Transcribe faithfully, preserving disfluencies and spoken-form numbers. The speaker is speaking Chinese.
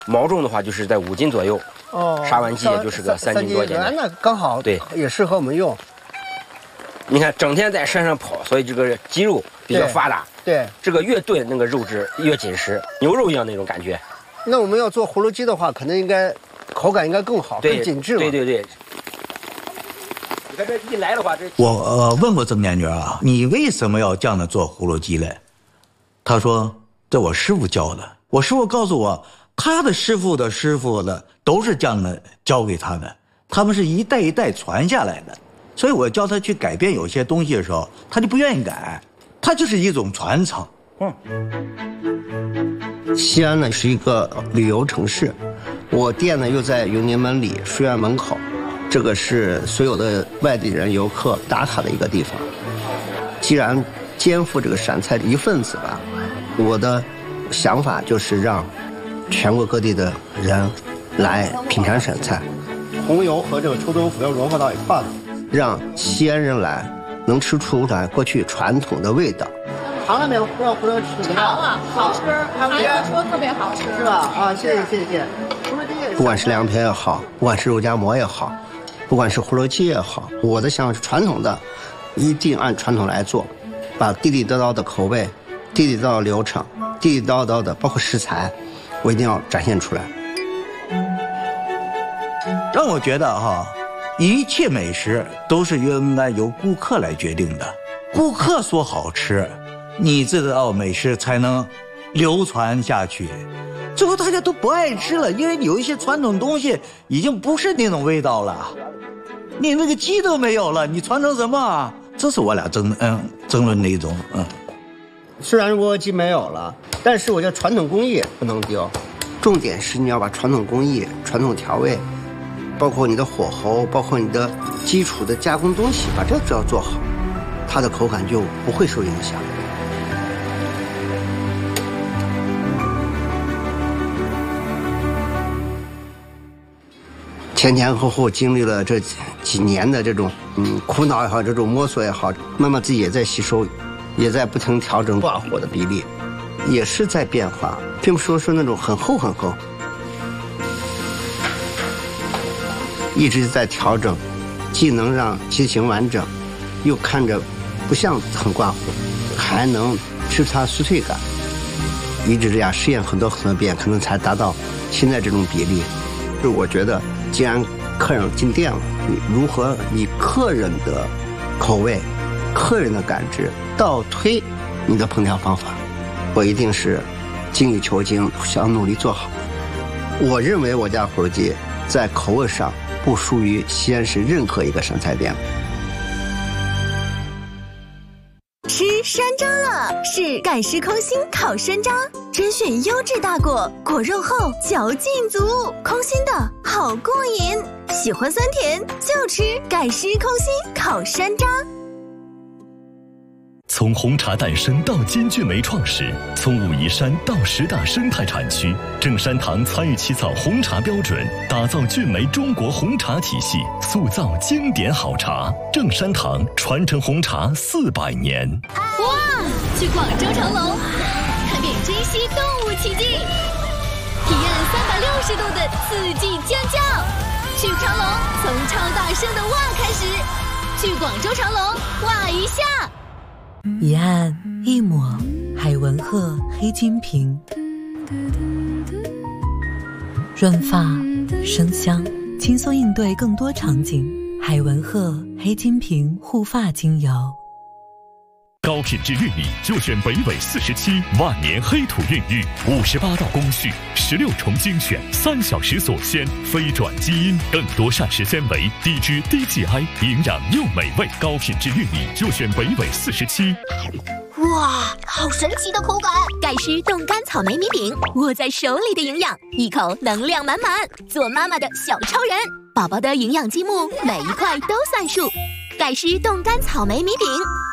毛重的话就是在五斤左右， 哦， 杀完鸡也就是个三斤多一点点。 那刚好， 对， 也适合我们用。 你看，整天在山上跑，所以这个肌肉比较发达。 对， 这个越炖那个肉质越紧实，牛肉一样那种感觉。 那我们要做葫芦鸡的话，可能应该口感应该更好，更紧致。 对对对。你看这一来的话，这我呃问过曾年女啊，你为什么要这样的做葫芦鸡嘞？他说这我师傅教的。我师傅告诉我，他的师傅的师傅的都是这样的教给他的，他们是一代一代传下来的。所以我教他去改变有些东西的时候，他就不愿意改，他就是一种传承。嗯。 西安呢是一个旅游城市，我店呢又在永宁门里书院门口，这个是所有的外地人游客打卡的一个地方。既然肩负这个陕菜的一份子吧，我的想法就是让全国各地的人来品尝陕菜，红油和这个臭豆腐要融合到一块的，让西安人来能吃出来过去传统的味道。尝了没有？不知道不知道吃怎么样？ 尝了，好吃，他们说特别好吃， 是吧？啊，谢谢谢谢。不管是凉皮也好，不管是肉夹馍也好，不管是葫芦鸡也好，我的想法是传统的，一定按传统来做，把地地道道的口味、地地道道的流程、地地道道的包括食材，我一定要展现出来。 让我觉得哈，一切美食都是应该由顾客来决定的。顾客说好吃，你知道美食才能流传下去。最后大家都不爱吃了，因为有一些传统东西已经不是那种味道了，你那个鸡都没有了，你传承什么啊？这是我俩争嗯争论的一种嗯。 虽然窝鸡没有了，但是我觉得传统工艺不能丢，重点是你要把传统工艺、传统调味，包括你的火候，包括你的基础的加工东西，把这只要做好，它的口感就不会受影响。前前后后经历了这几年的这种嗯苦恼也好，这种摸索也好，慢慢自己也在吸收，也在不停调整挂火的比例，也是在变化，并不是说是那种很厚很厚，一直在调整，既能让鸡形完整，又看着不像很挂火，还能吃出它酥脆感，一直这样试验很多很多遍，可能才达到现在这种比例。就我觉得既然客人进店了，你如何以客人的口味、客人的感知倒推你的烹调方法，我一定是精益求精，想努力做好。我认为我家葫芦鸡在口味上不输于西安市任何一个陕菜店。 吃山楂了，是盖世空心烤山楂，甄选优质大果，果肉厚，嚼劲足，空心的好过瘾。喜欢酸甜就吃盖世空心烤山楂。 从红茶诞生到金骏眉创始，从武夷山到十大生态产区，正山堂参与起草红茶标准，打造骏眉中国红茶体系，塑造经典好茶。正山堂传承红茶四百年。 哇！去广州长隆，看遍珍稀动物奇迹，体验三百六十度的四季尖叫。去长隆，从超大声的哇开始。去广州长隆，哇一下。 一案一抹，海文鹤黑金瓶，润发生香，轻松应对更多场景。海文鹤黑金瓶护发精油。 高品质玉米就选北纬四十七万年黑土孕育，五十八道工序，十六重精选，三小时锁鲜，非转基因，更多膳食纤维，低脂低 G I， 营养又美味。高品质玉米就选北纬四十七。 哇，好神奇的口感！盖诗冻干草莓米饼，握在手里的营养，一口能量满满。做妈妈的小超人，宝宝的营养积木，每一块都算数。盖诗冻干草莓米饼。